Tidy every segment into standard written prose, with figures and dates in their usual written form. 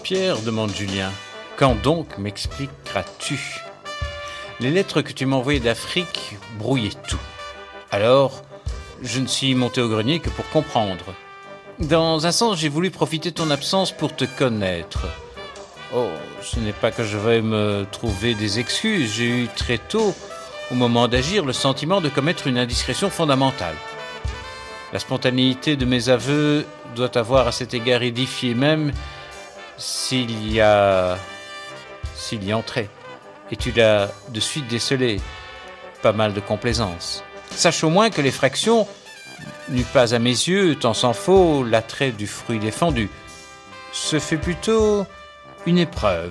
Pierre, demande Julien, quand donc m'expliqueras-tu ? Les lettres que tu m'as envoyées d'Afrique brouillaient tout. Alors, je ne suis monté au grenier que pour comprendre. Dans un sens, j'ai voulu profiter de ton absence pour te connaître. Oh, ce n'est pas que je vais me trouver des excuses. J'ai eu très tôt, au moment d'agir, le sentiment de commettre une indiscrétion fondamentale. La spontanéité de mes aveux doit avoir à cet égard édifié, même s'il y entrait. Et tu l'as de suite décelé. Pas mal de complaisance. Sache au moins que l'effraction n'eut pas à mes yeux, tant s'en faut, l'attrait du fruit défendu. Ce fut plutôt une épreuve.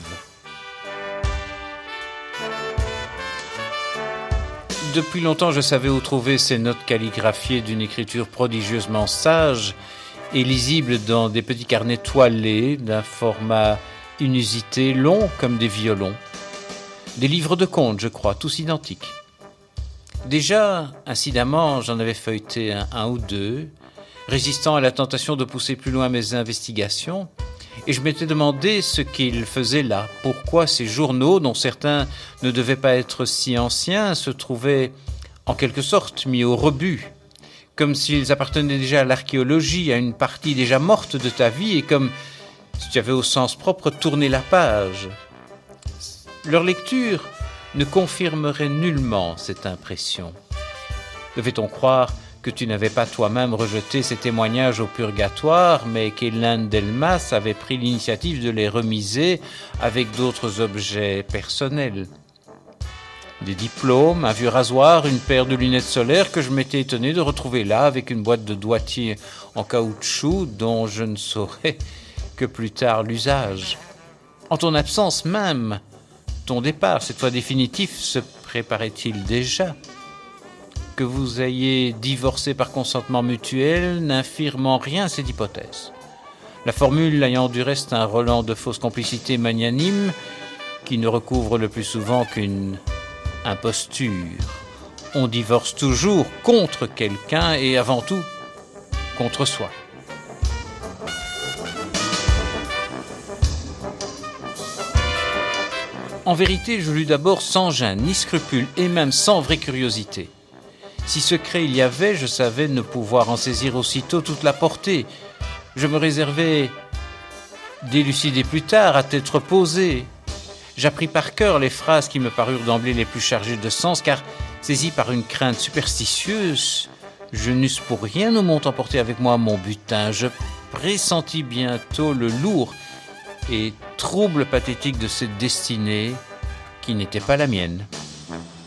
Depuis longtemps, je savais où trouver ces notes calligraphiées d'une écriture prodigieusement sage et lisible dans des petits carnets toilés d'un format inusité, longs comme des violons. Des livres de contes, je crois, tous identiques. Déjà, incidemment, j'en avais feuilleté un ou deux, résistant à la tentation de pousser plus loin mes investigations, et je m'étais demandé ce qu'ils faisaient là, pourquoi ces journaux, dont certains ne devaient pas être si anciens, se trouvaient en quelque sorte mis au rebut, comme s'ils appartenaient déjà à l'archéologie, à une partie déjà morte de ta vie, et comme si tu avais au sens propre tourné la page. Leur lecture ne confirmerait nullement cette impression. Devait-on croire que tu n'avais pas toi-même rejeté ces témoignages au purgatoire, mais qu'Hélène Delmas avait pris l'initiative de les remiser avec d'autres objets personnels ? Des diplômes, un vieux rasoir, une paire de lunettes solaires que je m'étais étonné de retrouver là, avec une boîte de doigtier en caoutchouc dont je ne saurais que plus tard l'usage. En ton absence même, ton départ, cette fois définitif, se préparait-il déjà ? Que vous ayez divorcé par consentement mutuel n'infirme en rien cette hypothèse. La formule ayant du reste un relent de fausse complicité magnanime qui ne recouvre le plus souvent qu'une imposture. On divorce toujours contre quelqu'un et avant tout contre soi. En vérité, je lus d'abord sans gêne, ni scrupule, et même sans vraie curiosité. Si secret il y avait, je savais ne pouvoir en saisir aussitôt toute la portée. Je me réservais d'élucider plus tard, à tête reposée. J'appris par cœur les phrases qui me parurent d'emblée les plus chargées de sens, car, saisi par une crainte superstitieuse, je n'eusse pour rien au monde emporté avec moi mon butin. Je pressentis bientôt le lourd et trouble pathétique de cette destinée qui n'était pas la mienne.